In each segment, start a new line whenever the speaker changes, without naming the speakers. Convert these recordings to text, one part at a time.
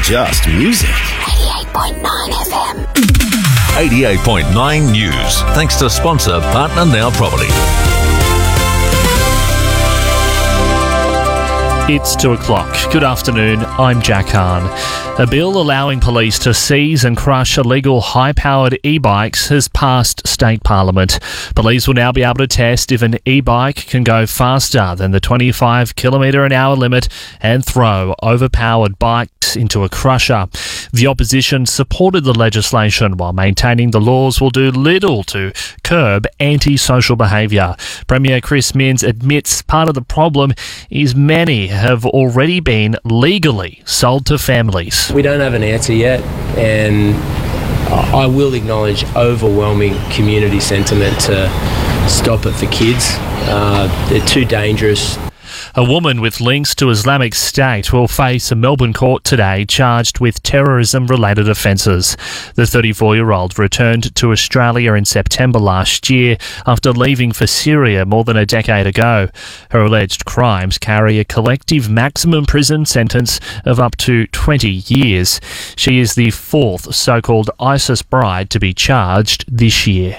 just music.
88.9 FM.
88.9 News. Thanks to sponsor Partner Now Property.
It's 2 o'clock. Good afternoon, I'm Jack Hahn. A bill allowing police to seize and crush illegal high-powered e-bikes has passed state parliament. Police will now be able to test if an e-bike can go faster than the 25 km/h limit and throw overpowered bikes into a crusher. The opposition supported the legislation while maintaining the laws will do little to curb antisocial behaviour. Premier Chris Minns admits part of the problem is many have already been legally sold to families.
We don't have an answer yet, and I will acknowledge overwhelming community sentiment to stop it for kids. They're too dangerous.
A woman with links to Islamic State will face a Melbourne court today charged with terrorism-related offences. The 34-year-old returned to Australia in September last year after leaving for Syria more than a decade ago. Her alleged crimes carry a collective maximum prison sentence of up to 20 years. She is the fourth so-called ISIS bride to be charged this year.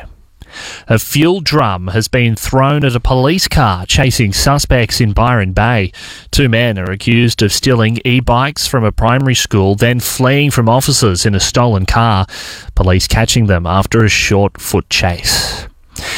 A fuel drum has been thrown at a police car chasing suspects in Byron Bay. Two men are accused of stealing e-bikes from a primary school, then fleeing from officers in a stolen car. Police catching them after a short foot chase.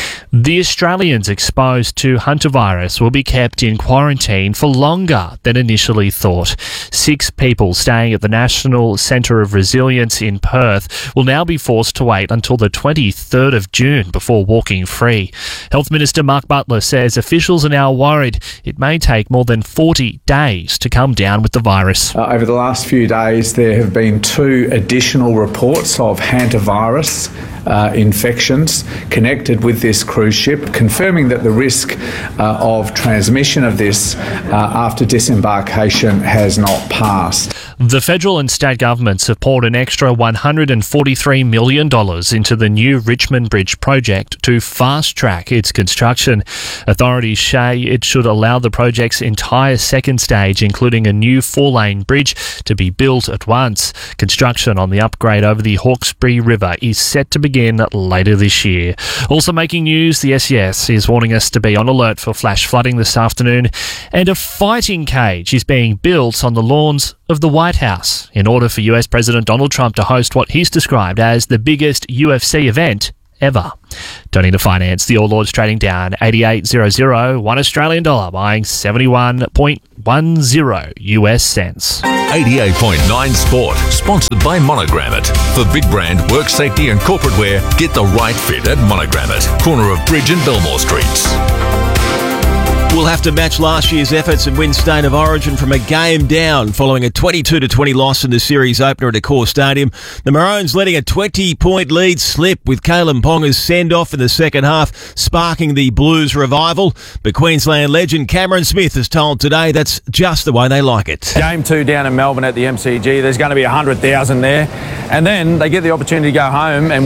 The Australians exposed to hantavirus will be kept in quarantine for longer than initially thought. 6 people staying at the National Centre of Resilience in Perth will now be forced to wait until the 23rd of June before walking free. Health Minister Mark Butler says officials are now worried it may take more than 40 days to come down with the virus.
Over the last few days, there have been 2 additional reports of hantavirus infections connected with this cruise ship, confirming that the risk of transmission of this after disembarkation has not passed.
The federal and state governments have poured an extra $143 million into the new Richmond Bridge project to fast-track its construction. Authorities say it should allow the project's entire second stage, including a new 4-lane bridge, to be built at once. Construction on the upgrade over the Hawkesbury River is set to begin later this year. Also making news, the SES is warning us to be on alert for flash flooding this afternoon, and a fighting cage is being built on the lawns of the White House in order for US President Donald Trump to host what he's described as the biggest UFC event ever. Turning to finance, the All Ords trading down 88.00, 1 Australian dollar buying 71.10 US cents.
88.9 Sport, sponsored by Monogrammet. For big brand, work safety and corporate wear, get the right fit at Monogrammet, corner of Bridge and Belmore Streets.
We'll have to match last year's efforts and win State of Origin from a game down following a 22-20 loss in the series opener at Accor Stadium. The Maroons letting a 20-point lead slip with Kalen Ponga's send-off in the second half, sparking the Blues revival. But Queensland legend Cameron Smith has told Today that's just the way they like it.
Game 2 down in Melbourne at the MCG. There's going to be 100,000 there. And then they get the opportunity to go home and